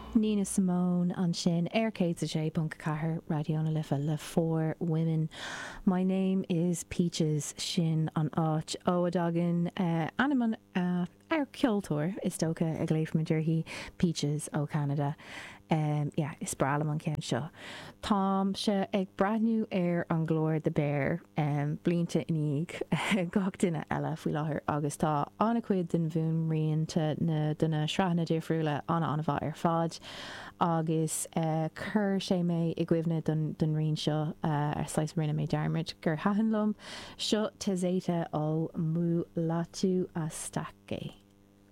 Nina Simone an sin RK4 Radiona Lifa le 4 women. My name is Peaches sin an áit ó dagan animan ar ceoltóir is tócha a gléif Madurhi Peaches ó Canada. Is bralam an cén seo. Tám se ag bradnú ar an glóir de bear blinte inig gach duine eile fhui láthir agus tá anna cuid den bhún rianta na duna sreathna difriúla anna bha ar fad agus chur sé mé i gcuimhne den rion seo ar sláis rinne mé dearmid gur hahanlum seo te zéite ó mú latu a stacé.